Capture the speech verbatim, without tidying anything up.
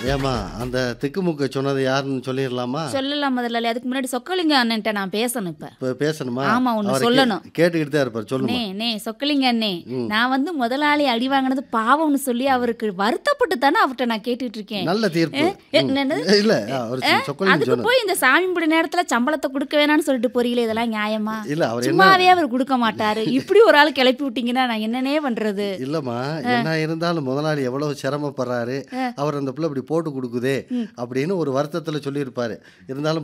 ஏம்மா அந்த திக்குமுக்க சொன்னது யாருன்னு சொல்லிடலாமா? சொல்லலாம் முதலாளி. அதுக்கு முன்னாடி சொக்கலிங்க அண்ணன்ட்ட நான் பேசணும் இப்ப. இப்போ பேசணுமா? ஆமா, ஒண்ணு அவரை கே சொல்லணும். கேட்டுக்கிட்டு தான் இருப்பார். அண்ணே சொல்லுமா? அண்ணே சொக்கலிங்க அண்ணே, ம். நான் வந்து முதலாளி அடி வாங்கினது பாவம்னு சொல்லி அவருக்கு வருத்தப்பட்டு தானே அவர்கிட்ட நான் கேட்டுட்டு இருக்கேன். நல்ல தீர்ப்பு. ஏ, ம். என்னது? இல்ல அவர் சொக்கலிங்க அதுக்கு சொன்னது. போய் இந்த சாமி கும்பிட நேரத்துல சம்பளத்தை கொடுக்க வேணாம்னு சொல்லிட்டு போறீங்களே, இதெல்லாம் நியாயமா? இல்ல அவர் என்ன சும்மாவே அவர் கொடுக்க மாட்டாரு. இப்படி ஒரு ஆள் கிளப்பி விட்டீங்கன்னா நான் என்னனே பண்றது? இல்லம்மா, என்ன இருந்தாலும் முதலாளி எவ்வளவு சிரமப்படுறாரு, அவர் அந்த பிள்ளை இப்படி போட்டு கொடுக்குதே ம். அப்படின்னு ஒரு வருத்தத்துல சொல்லியிருப்பாரு. இருந்தாலும்